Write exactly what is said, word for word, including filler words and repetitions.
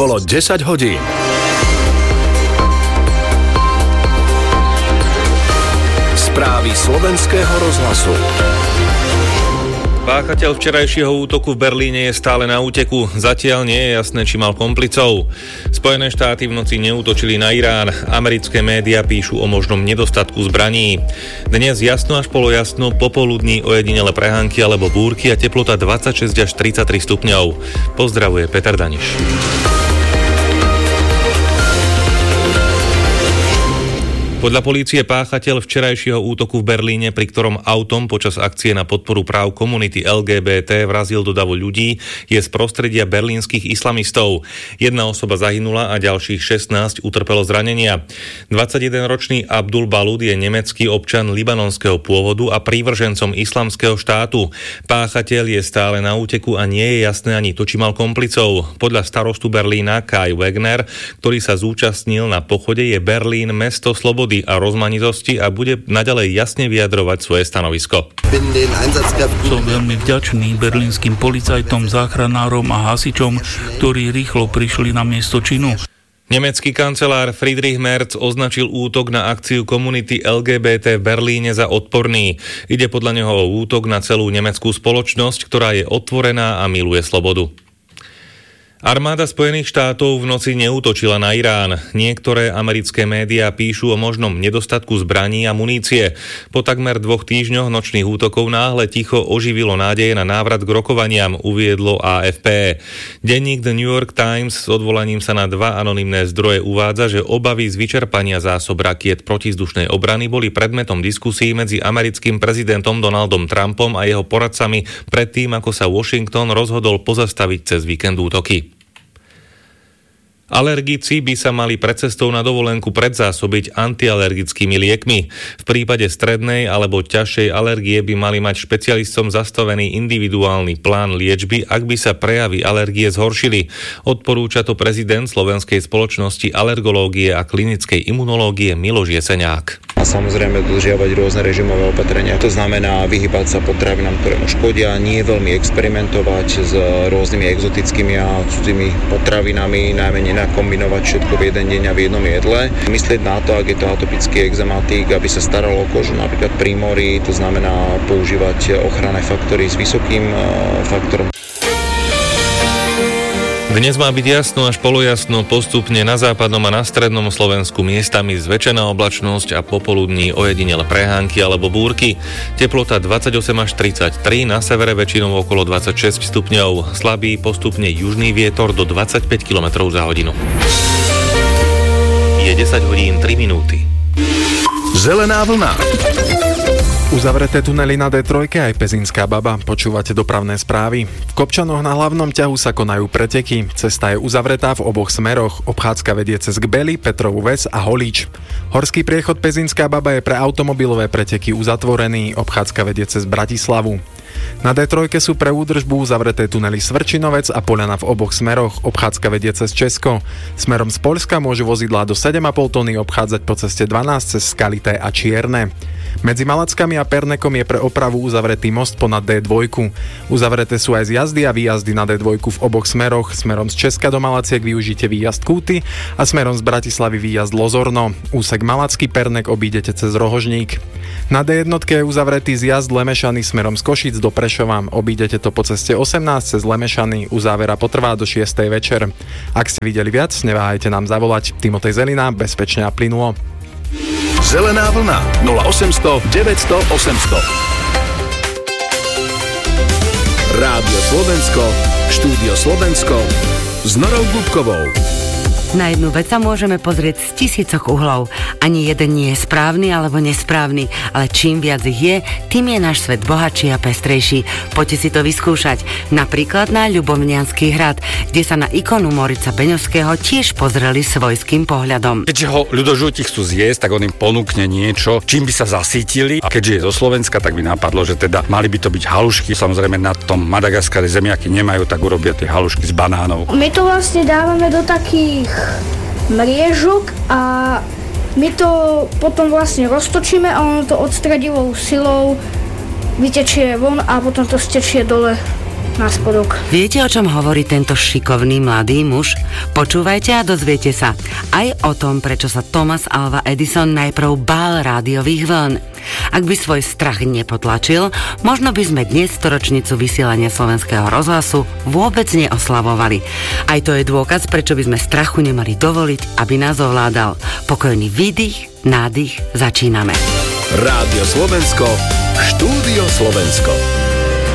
Bolo desať hodín. Správy slovenského rozhlasu. Páchateľ včerajšieho útoku v Berlíne je stále na úteku. Zatiaľ nie je jasné, či mal komplicov. Spojené štáty v noci neútočili na Irán. Americké médiá píšu o možnom nedostatku zbraní. Dnes jasno až polojasno, popoludní ojedinele prehánky alebo búrky a teplota dvadsaťšesť až tridsaťtri stupňov. Pozdravuje Peter Daniš. Podľa polície páchateľ včerajšieho útoku v Berlíne, pri ktorom autom počas akcie na podporu práv komunity el gé bé té vrazil do davu ľudí, je z prostredia berlínskych islamistov. Jedna osoba zahynula a ďalších šestnásť utrpelo zranenia. dvadsaťjedenročný Abdul Balud je nemecký občan libanonského pôvodu a prívržencom islamského štátu. Páchateľ je stále na úteku a nie je jasné ani to, či mal komplicov. Podľa starostu Berlína Kai Wegner, ktorý sa zúčastnil na pochode, je Berlín mesto slobody a rozmanitosti a bude naďalej jasne vyjadrovať svoje stanovisko. Som veľmi vďačný berlínskym policajtom, záchranárom a hasičom, ktorí rýchlo prišli na miesto činu. Nemecký kancelár Friedrich Merz označil útok na akciu komunity el gé bé té v Berlíne za odporný. Ide podľa neho o útok na celú nemeckú spoločnosť, ktorá je otvorená a miluje slobodu. Armáda Spojených štátov v noci neútočila na Irán. Niektoré americké médiá píšu o možnom nedostatku zbraní a munície. Po takmer dvoch týždňoch nočných útokov náhle ticho oživilo nádeje na návrat k rokovaniam, uviedlo á ef pé. Denník The New York Times s odvolaním sa na dva anonymné zdroje uvádza, že obavy z vyčerpania zásob rakiet protizdušnej obrany boli predmetom diskusí medzi americkým prezidentom Donaldom Trumpom a jeho poradcami predtým, ako sa Washington rozhodol pozastaviť cez víkend útoky. Alergici by sa mali pred cestou na dovolenku predzásobiť antialergickými liekmi. V prípade strednej alebo ťažšej alergie by mali mať špecialistom zastavený individuálny plán liečby, ak by sa prejavy alergie zhoršili. Odporúča to prezident Slovenskej spoločnosti alergológie a klinickej imunológie Miloš Jeseňák. A samozrejme dodržiavať rôzne režimové opatrenia. To znamená vyhybať sa potravinám, ktoré mu škodia, nie veľmi experimentovať s rôznymi exotickými a cudzými potravinami, najmenej kombinovať všetko v jeden deň a v jednom jedle. Myslieť na to, ak je to atopický exematik, aby sa staralo o kožu napríklad pri mori, to znamená používať ochranné faktory s vysokým faktorom. Dnes má byť jasno až polojasno, postupne na západnom a na strednom Slovensku miestami zväčšená oblačnosť a popoludní ojedinele prehánky alebo búrky. Teplota dvadsaťosem až tridsaťtri, na severe väčšinou okolo dvadsaťšesť stupňov. Slabý postupne južný vietor do dvadsaťpäť kilometrov za hodinu. Je desať hodín tri minúty. Zelená vlna. Uzavreté tunely na dé tri aj Pezinská Baba. Počúvate dopravné správy. V Kopčanoch na hlavnom ťahu sa konajú preteky. Cesta je uzavretá v oboch smeroch. Obchádzka vedie cez Gbely, Petrovú Ves a Holíč. Horský priechod Pezinská Baba je pre automobilové preteky uzatvorený. Obchádzka vedie cez Bratislavu. Na dé tri sú pre údržbu uzavreté tunely Svrčinovec a Poľana v oboch smeroch. Obchádzka vedie cez Česko. Smerom z Poľska môžu vozidlá do sedem a pol tony obchádzať po ceste dvanásť cez Skalité a Čierne. Medzi Malackami a Pernekom je pre opravu uzavretý most ponad dé dva. Uzavreté sú aj zjazdy a výjazdy na dé dva v oboch smeroch. Smerom z Česka do Malaciek využite výjazd Kúty a smerom z Bratislavy výjazd Lozorno. Úsek Malacký Pernek obídete cez Rohožník. Na dé jedna je uzavretý zjazd Lemešany smerom z Košíc do Prešova. Obídete to po ceste osemnásť cez Lemešany. Uzávera potrvá do šiestej večer. Ak ste videli viac, neváhajte nám zavolať. Timotej Zelina, bezpečne a plynulo. Zelená vlna nula osemsto deväťsto osemsto. Rádio Slovensko, štúdio Slovensko s Norou Gubkovou. Na jednu vec sa môžeme pozrieť z tisícok uhlov. Ani jeden nie je správny alebo nesprávny, ale čím viac ich je, tým je náš svet bohatší a pestrejší. Poďte si to vyskúšať. Napríklad na Ľubovniansky hrad, kde sa na ikonu Morica Beňovského tiež pozreli svojským pohľadom. Keďže ho ľudožúti chcú zjesť, tak on im ponúkne niečo, čím by sa zasítili. A keďže je zo Slovenska, tak by napadlo, že teda mali by to byť halušky. Samozrejme na tom Madagaskare zemiaky nemajú, tak urobia tie halušky z banánov. My to vlastne dávame do takých mriežok a my to potom vlastne roztočíme a ono to odstredivou silou vytečie von a potom to stečie dole na spodok. Viete, o čom hovorí tento šikovný mladý muž? Počúvajte a dozviete sa aj o tom, prečo sa Thomas Alva Edison najprv bál rádiových vln. Ak by svoj strach nepotlačil, možno by sme dnes storočnicu vysielania Slovenského rozhlasu vôbec neoslavovali. Aj to je dôkaz, prečo by sme strachu nemali dovoliť, aby nás ovládal. Pokojný výdych, nádych, začíname. Rádio Slovensko, Štúdio Slovensko.